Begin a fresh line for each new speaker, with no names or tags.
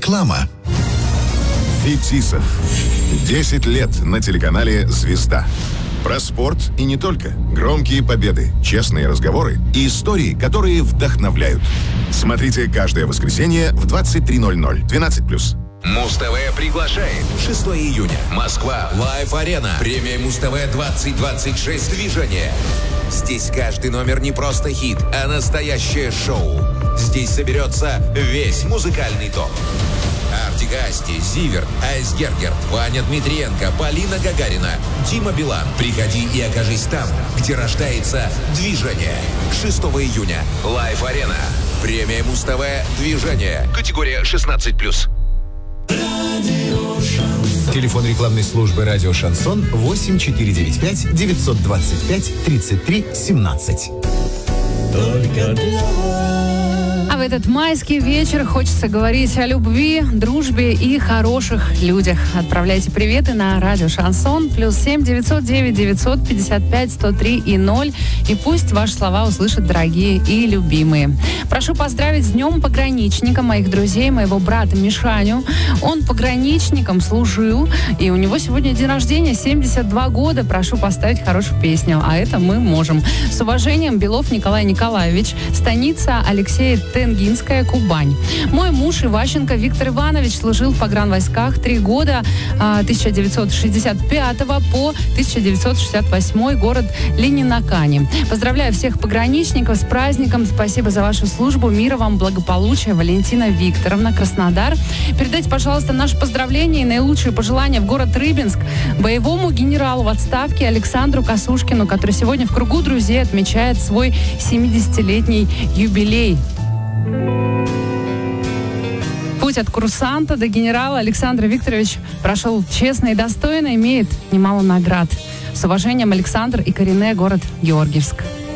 Реклама.
Фетисов. 10 лет на телеканале «Звезда». Про спорт и не только. Громкие победы, честные разговоры и истории, которые вдохновляют. Смотрите каждое воскресенье в 23:00. 12+.
Муз-ТВ приглашает. 6 июня. Москва. Лайв-арена. Премия Муз-ТВ 2026 «Движение». Здесь каждый номер не просто хит, а настоящее шоу. Здесь соберется весь музыкальный топ. Артик Асти, Зиверт, Айсгергер, Ваня Дмитриенко, Полина Гагарина, Дима Билан. Приходи и окажись там, где рождается «Движение». 6 июня. Лайв-арена. Премия Муз-ТВ «Движение». Категория 16+.
Телефон рекламной службы «Радио Шансон» 8495 925 33 17.
Только для вас.
А в этот майский вечер хочется говорить о любви, дружбе и хороших людях. Отправляйте приветы на радио Шансон +7 909 955 103 и 0. И пусть ваши слова услышат дорогие и любимые. Прошу поздравить с Днем пограничника моих друзей, моего брата Мишаню. Он пограничником служил, и у него сегодня день рождения, 72 года. Прошу поставить хорошую песню, а это мы можем. С уважением, Белов Николай Николаевич, станица Алексея Тенгинская, Кубань. Мой муж Иващенко Виктор Иванович служил в погранвойсках 3 года, 1965 по 1968, город Ленинакани. Поздравляю всех пограничников с праздником. Спасибо за вашу службу. Мира вам, благополучия. Валентина Викторовна, Краснодар. Передайте, пожалуйста, наши поздравления и наилучшие пожелания в город Рыбинск боевому генералу в отставке Александру Косушкину, который сегодня в кругу друзей отмечает свой 70-летний юбилей. Путь от курсанта до генерала Александр Викторович прошел честно и достойно, имеет немало наград. С уважением, Александр и Корине, город Георгиевск.